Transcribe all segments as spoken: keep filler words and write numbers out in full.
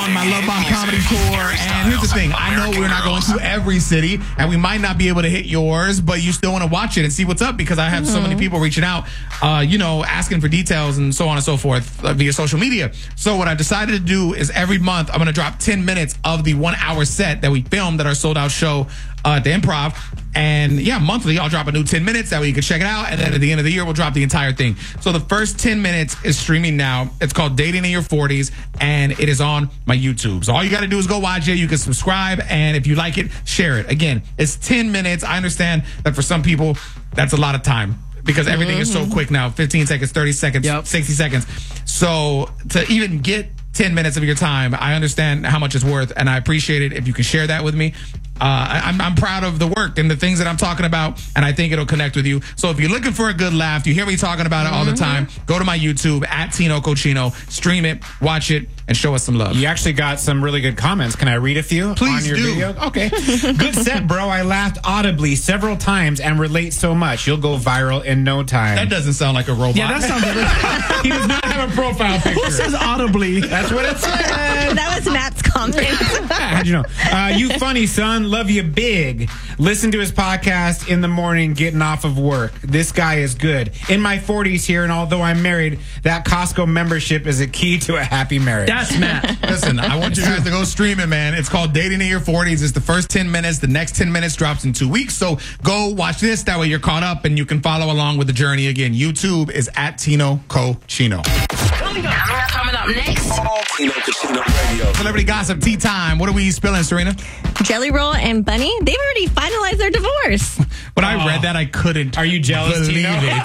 on my Love Bomb Comedy Tour. And here's the thing. I know we're not going to every city, and we might not be able to hit yours, but you still want to watch it and see what's up because I have mm-hmm. so many people reaching out, uh, you know, asking for details and so on and so forth uh, via social media. So what I decided to do is every month I'm going to drop ten minutes of the one hour set that we filmed at our sold out show uh, at the Improv. And yeah, monthly, I'll drop a new ten minutes. That way you can check it out. And then at the end of the year, we'll drop the entire thing. So the first ten minutes is streaming now. It's called Dating in Your forties, and it is on my YouTube. So all you got to do is go watch it. You can subscribe. And if you like it, share it. Again, it's ten minutes. I understand that for some people, that's a lot of time because everything mm-hmm. is so quick now. fifteen seconds, thirty seconds, yep. sixty seconds. So to even get ten minutes of your time, I understand how much it's worth, and I appreciate it if you can share that with me. Uh, I'm, I'm proud of the work and the things that I'm talking about, and I think it'll connect with you. So if you're looking for a good laugh, you hear me talking about it all the time, go to my YouTube, at Tino Cochino, stream it, watch it, and show us some love. You actually got some really good comments. Can I read a few Please on your do. video? Okay. Good set, bro. I laughed audibly several times and relate so much. You'll go viral in no time. That doesn't sound like a robot. Yeah, that sounds like He does not have a profile picture. Who says audibly? That's what it said. That was Matt's comment. How'd you know? Uh, you funny, son. Love you big. Listen to his podcast in the morning getting off of work. This guy is good. In my forties here, and although I'm married, that Costco membership is a key to a happy marriage. That's Matt. Listen, I want you guys to go stream it, man. It's called Dating in Your forties. It's the first ten minutes. The next ten minutes drops in two weeks. So go watch this. That way you're caught up and you can follow along with the journey. Again, YouTube is at Tino Cochino. Coming up, coming up next. Tino Cochino Radio. Celebrity gossip, tea time. What are we spilling, Serena? Jelly Roll and Bunny, they've already finalized their divorce. When I read that, I couldn't. Are you jealous, believe Tino? it.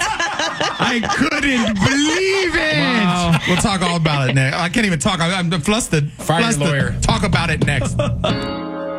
I couldn't believe it. Wow. We'll talk all about it next. I can't even talk. I'm flustered. Fire your flustered. lawyer. Talk about it next.